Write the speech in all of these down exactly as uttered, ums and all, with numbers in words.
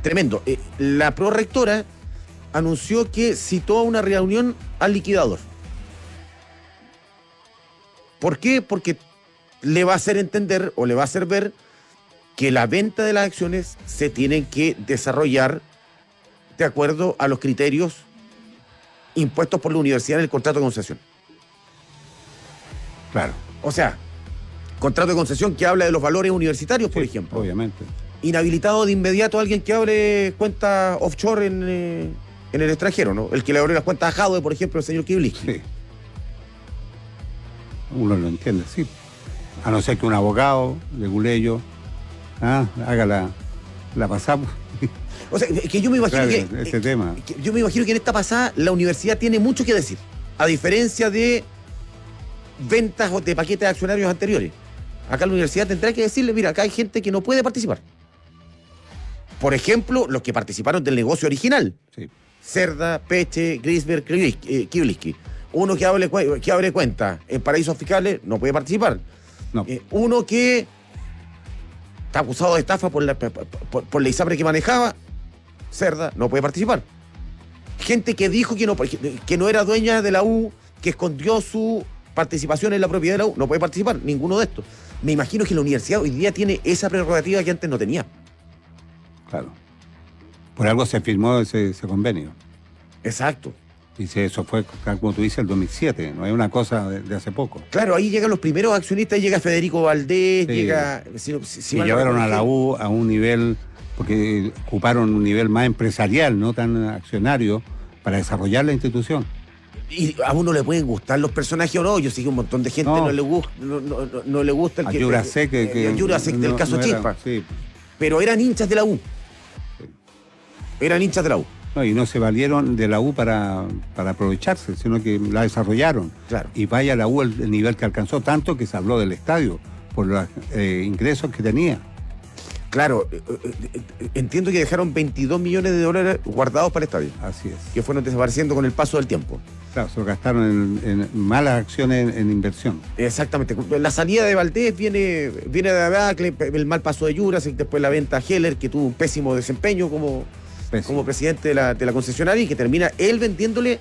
tremendo. Eh, la prorectora anunció que citó a una reunión al liquidador. ¿Por qué? Porque le va a hacer entender o le va a hacer ver que la venta de las acciones se tienen que desarrollar de acuerdo a los criterios impuestos por la universidad en el contrato de concesión. Claro. O sea, contrato de concesión que habla de los valores universitarios, por Sí, ejemplo. obviamente. Inhabilitado de inmediato a alguien que abre cuentas offshore en, eh, en el extranjero, ¿no? El que le abrió las cuentas a Jadwe, por ejemplo, el señor Kibliski. Sí. Uno lo entiende, sí. A no ser que un abogado de Guleyo ah, haga la, la pasada. O sea, que yo me imagino Claro, que, ese eh, tema. que- yo me imagino que en esta pasada la universidad tiene mucho que decir, a diferencia de ventas o de paquetes de accionarios anteriores. Acá la universidad tendrá que decirle, mira, acá hay gente que no puede participar. Por ejemplo, los que participaron del negocio original. Sí. Cerda, Peche, Grisberg, Kibliski. Uno que abre, cue- que abre cuenta en paraísos fiscales no puede participar. No. Eh, uno que está acusado de estafa por la, por, por- por la ISAPRE que manejaba, Cerda, no puede participar. Gente que dijo que no, que no era dueña de la U, que escondió su participación en la propiedad de la U, no puede participar. Ninguno de estos. Me imagino que la universidad hoy día tiene esa prerrogativa que antes no tenía. Claro. Por algo se firmó ese, ese convenio. Exacto. Dice, eso fue, como tú dices, el dos mil siete, no es una cosa de, de hace poco. Claro, ahí llegan los primeros accionistas, llega Federico Valdés, Sí. llega... Si, si- si Y mal no llevaron a recuerdo, la U a un nivel, porque ocuparon un nivel más empresarial, no tan accionario, para desarrollar la institución. Y a uno le pueden gustar los personajes o no, yo sé que un montón de gente no, No. le, gusta, no, no- no- no le gusta el A que... Jurasek, que, que a Jurasek del no- caso no era- Chispa, sí. pero eran hinchas de la U. Eran hinchas de la U. No, y no se valieron de la U para, para aprovecharse, sino que la desarrollaron. Claro. Y vaya la U el, el nivel que alcanzó, tanto que se habló del estadio, por los eh, ingresos que tenía. Claro, eh, eh, eh, entiendo que dejaron veintidós millones de dólares guardados para el estadio, Así es. que fueron desapareciendo con el paso del tiempo. Claro, se lo gastaron en, en malas acciones en, en inversión. Exactamente. La salida de Valdés viene, viene de Abacle, el mal paso de Jurasek, después la venta a Heller, que tuvo un pésimo desempeño como, Pésimo. como presidente de la, de la concesionaria y que termina él vendiéndole.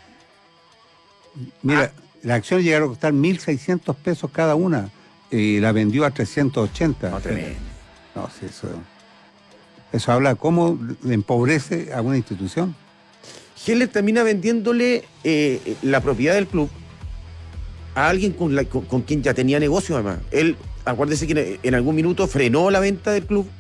Mira, Ah. las acciones llegaron a costar mil seiscientos pesos cada una y la vendió a trescientos ochenta. No, tremendo. No, sí, eso, eso habla de cómo empobrece a una institución. Heller termina vendiéndole eh, la propiedad del club a alguien con, la- con- con quien ya tenía negocio, además. Él, acuérdese que en algún minuto frenó la venta del club.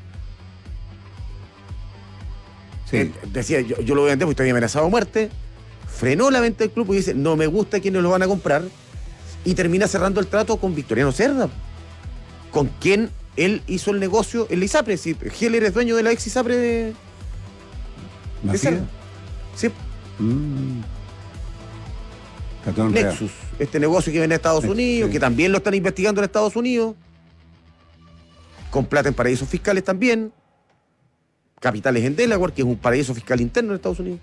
Sí. Él decía, yo, yo lo voy a vender porque estoy amenazado de muerte. Frenó la venta del club y dice, no me gusta quienes lo van a comprar. Y termina cerrando el trato con Victoriano Cerda, con quien él hizo el negocio en la ISAPRE. Si Heller es dueño de la ex ISAPRE de, ¿La de FIA? Cerda. Sí, Mm. Está todo enredado. Nexus, este negocio que viene de Estados Nexus, Unidos, sí. que también lo están investigando en Estados Unidos, con plata en paraísos fiscales también, capitales en Delaware, que es un paraíso fiscal interno en Estados Unidos.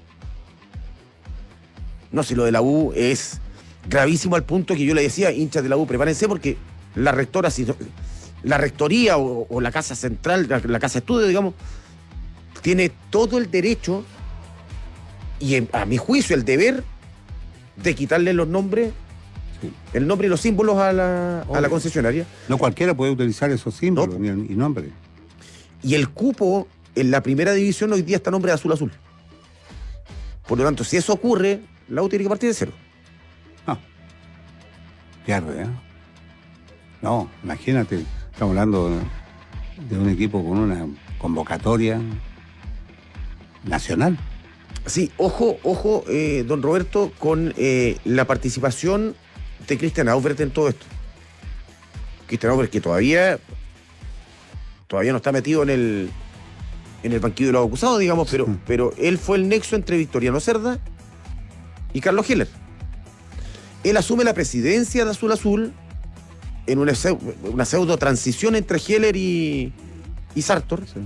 No, si lo de la U es gravísimo al punto que yo le decía, hinchas de la U, prepárense porque la rectora, si no- la rectoría o, o la casa central, la, la casa de estudio, digamos, tiene todo el derecho y en- a mi juicio el deber de quitarle los nombres, Sí. el nombre y los símbolos a la, a la Obvio. concesionaria. No cualquiera puede utilizar esos símbolos No. ni, y nombres. Y el cupo en la primera división hoy día está a nombre de Azul Azul. Por lo tanto, si eso ocurre, la U tiene que partir de cero. No. Pierde, ¿eh? No, imagínate, estamos hablando de, de un equipo con una convocatoria nacional. Sí, ojo, ojo, eh, don Roberto, con eh, la participación de Christian Aubert en todo esto. Christian Aubert que todavía todavía no está metido en el en el banquillo de los acusados, digamos, pero, Sí. pero él fue el nexo entre Victoriano Cerda y Carlos Heller. Él asume la presidencia de Azul Azul en una, pseu- una pseudo transición entre Heller y, y Sartor. Sí.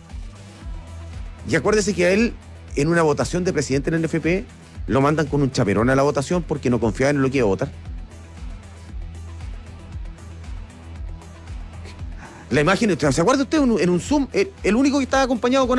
Y acuérdese que a él, en una votación de presidente en el N F P, lo mandan con un chaperón a la votación porque no confiaban en lo que iba a votar. La imagen, ¿se acuerda usted en un, en un Zoom? El, el único que estaba acompañado con